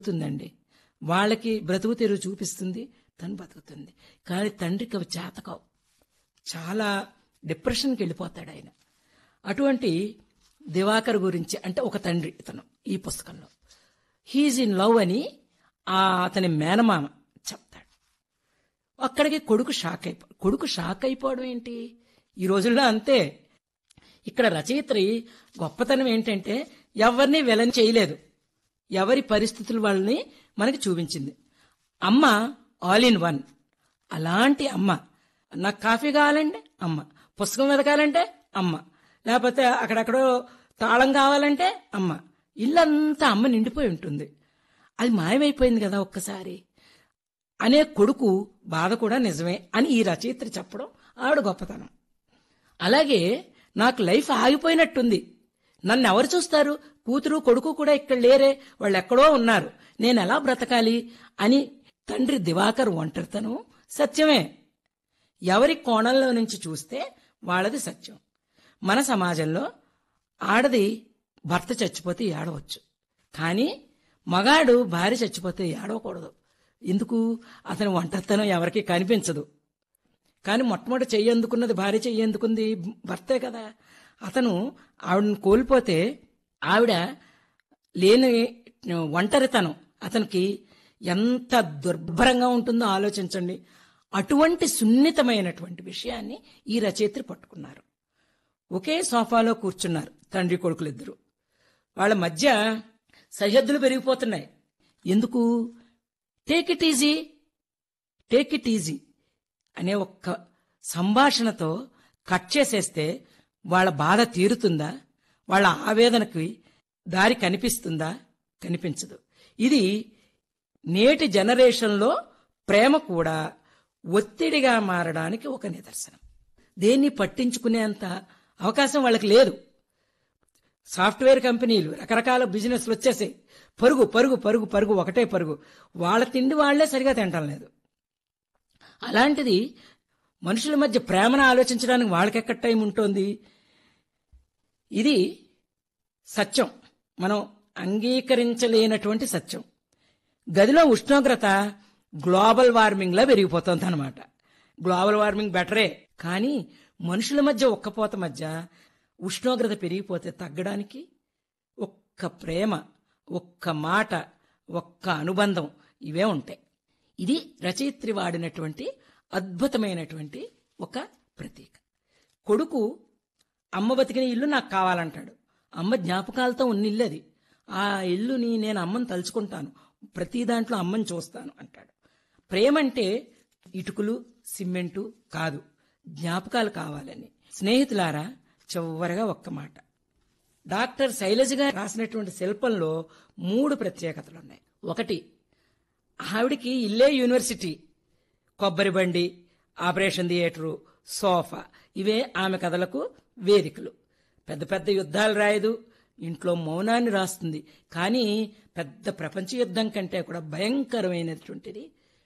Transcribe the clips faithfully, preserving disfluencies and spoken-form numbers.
బతుకుతుందండి. వాళ్ళకి బ్రతుకు తెరువు చూపిస్తుంది, తను బతుకుతుంది. కానీ తండ్రికి అవి చేతకావు. చాలా డిప్రెషన్కి వెళ్ళిపోతాడు ఆయన. అటువంటి దివాకర్ గురించి అంటే ఒక తండ్రి ఇతను ఈ పుస్తకంలో హీజ్ ఇన్ లవ్ అని ఆ అతని మేనమామ చెప్తాడు. అక్కడికి కొడుకు షాక్ అయిపో కొడుకు షాక్ అయిపోవడం ఏంటి ఈ రోజుల్లో అంతే. ఇక్కడ రచయిత్రి గొప్పతనం ఏంటంటే ఎవరిని విలన్ చేయలేదు, ఎవరి పరిస్థితుల వాళ్ళని మనకి చూపించింది. అమ్మ ఆల్ ఇన్ వన్. అలాంటి అమ్మ. నాకు కాఫీ కావాలంటే అమ్మ, పుస్తకం వెతకాలంటే అమ్మ, లేకపోతే అక్కడెక్కడో తాళం కావాలంటే అమ్మ. ఇల్లంతా అమ్మ నిండిపోయి ఉంటుంది. అది మాయమైపోయింది కదా ఒక్కసారి అనే కొడుకు బాధ కూడా నిజమే అని ఈ రచయిత్రి చెప్పడం ఆవిడ గొప్పతనం. అలాగే నాకు లైఫ్ ఆగిపోయినట్టుంది, నన్ను ఎవరు చూస్తారు, కూతురు కొడుకు కూడా ఇక్కడ లేరే, వాళ్ళు ఎక్కడో ఉన్నారు, నేను ఎలా బ్రతకాలి అని తండ్రి దివాకర్ ఒంటరితనం సత్యమే. ఎవరి కోణంలో నుంచి చూస్తే వాళ్ళది సత్యం. మన సమాజంలో ఆడది భర్త చచ్చిపోతే ఏడవచ్చు, కానీ మగాడు భార్య చచ్చిపోతే ఏడవకూడదు. ఎందుకు? అతని ఒంటరితనం ఎవరికి కనిపించదు. కానీ మొట్టమొదటి చెయ్యందుకున్నది భార్య, చెయ్యందుకుంది భర్తే కదా. అతను ఆవిడని కోల్పోతే ఆవిడ లేని ఒంటరితనం అతనికి ఎంత దుర్భరంగా ఉంటుందో ఆలోచించండి. అటువంటి సున్నితమైనటువంటి విషయాన్ని ఈ రచయిత్రి పట్టుకున్నారు. ఒకే సోఫాలో కూర్చున్నారు తండ్రి కొడుకులిద్దరూ. వాళ్ళ మధ్య సరిహద్దులు పెరిగిపోతున్నాయి. ఎందుకు? Take it easy, take it easy అనే ఒక్క సంభాషణతో కట్ చేసేస్తే వాళ్ళ బాధ తీరుతుందా? వాళ్ళ ఆవేదనకి దారి కనిపిస్తుందా? కనిపించదు. ఇది నేటి జనరేషన్లో ప్రేమ కూడా ఒత్తిడిగా మారడానికి ఒక నిదర్శనం. దేన్ని పట్టించుకునేంత అవకాశం వాళ్ళకి లేదు. సాఫ్ట్వేర్ కంపెనీలు, రకరకాల బిజినెస్లు వచ్చేసాయి. పరుగు పరుగు పరుగు పరుగు ఒకటే పరుగు. వాళ్ళ తిండి వాళ్లే సరిగా తింటం లేదు. అలాంటిది మనుషుల మధ్య ప్రేమను ఆలోచించడానికి వాళ్ళకెక్కడ టైం ఉంటుంది? ఇది సత్యం, మనం అంగీకరించలేనటువంటి సత్యం. గదిలో ఉష్ణోగ్రత గ్లోబల్ వార్మింగ్ లా పెరిగిపోతుంది అనమాట. గ్లోబల్ వార్మింగ్ బెటరే, కానీ మనుషుల మధ్య ఒక్కపోత మధ్య ఉష్ణోగ్రత పెరిగిపోతే తగ్గడానికి ఒక్క ప్రేమ, ఒక్క మాట, ఒక్క అనుబంధం ఇవే ఉంటాయి. ఇది రచయిత్రి వాడినటువంటి అద్భుతమైనటువంటి ఒక ప్రతీక. కొడుకు అమ్మ బతికిన ఇల్లు నాకు కావాలంటాడు. అమ్మ జ్ఞాపకాలతో ఉన్న ఇల్లు అది. ఆ ఇల్లుని నేను అమ్మని తలుచుకుంటాను, ప్రతి దాంట్లో అమ్మని చూస్తాను అంటాడు. ప్రేమంటే ఇటుకలు సిమెంటు కాదు, జ్ఞాపకాలు కావాలని. స్నేహితులారా, చివరగా ఒక్క మాట. డాక్టర్ శైలజ గారు రాసినటువంటి శిల్పంలో మూడు ప్రత్యేకతలున్నాయి. ఒకటి, ఆవిడికి ఇల్లే యూనివర్సిటీ. కొబ్బరి బండి, ఆపరేషన్ థియేటరు, సోఫా ఇవే ఆమె కథలకు వేదికలు. పెద్ద పెద్ద యుద్ధాలు రాయదు, ఇంట్లో మౌనాన్ని రాస్తుంది. కానీ పెద్ద ప్రపంచ యుద్ధం కంటే కూడా భయంకరమైనటువంటిది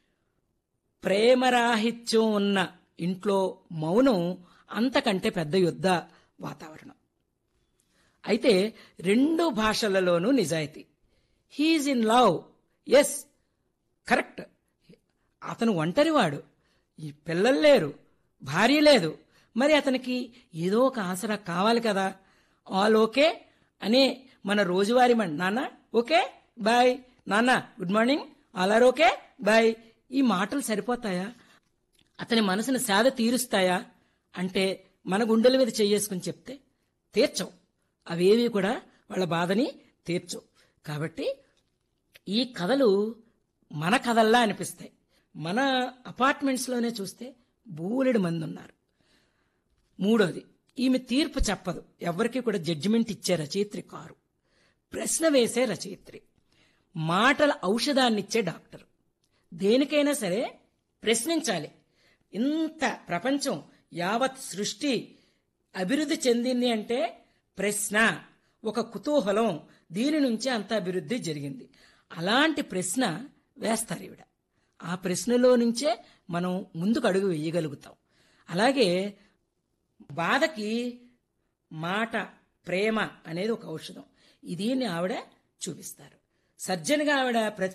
ప్రేమరాహిత్యం ఉన్న ఇంట్లో మౌనం, అంతకంటే పెద్ద యుద్ధ వాతావరణం. అయితే రెండు భాషలలోనూ నిజాయితీ. He's in love, yes correct. అతను ఒంటరివాడు, ఈ పిల్లలు లేరు, భార్య లేదు. మరి అతనికి ఏదో ఒక ఆసరా కావాలి కదా. ఆల్ ఓకే అనే మన రోజువారీ మన నాన్న ఓకే బాయ్, నాన్న good morning, all are okay bye, ఈ మాటలు సరిపోతాయా? అతని మనసును సేద తీరుస్తాయా? అంటే మన గుండెల మీద చెయ్యేసుకుని చెప్తే తీర్చవు. అవేవి కూడా వాళ్ళ బాధని తీర్చవు. కాబట్టి ఈ కథలు మన కథల్లా అనిపిస్తాయి. మన అపార్ట్మెంట్స్లోనే చూస్తే బూలెడు మంది ఉన్నారు. మూడోది, ఈమె తీర్పు చెప్పదు, ఎవరికి కూడా జడ్జిమెంట్ ఇచ్చే రచయిత్రి కారు, ప్రశ్న వేసే రచయిత్రి, మాటల ఔషధాన్నిచ్చే డాక్టర్. దేనికైనా సరే ప్రశ్నించాలి. ఇంత ప్రపంచం యావత్ సృష్టి అభివృద్ధి చెందింది అంటే ప్రశ్న, ఒక కుతూహలం, దీని నుంచే అంత అభివృద్ధి జరిగింది. అలాంటి ప్రశ్న వేస్తారు ఈవిడ. ఆ ప్రశ్నలో నుంచే మనం ముందుకు అడుగు వేయగలుగుతాం. అలాగే బాధకి మాట, ప్రేమ అనేది ఒక ఔషధం. దీన్ని ఆవిడ చూపిస్తారు. సర్జన్గా ఆవిడ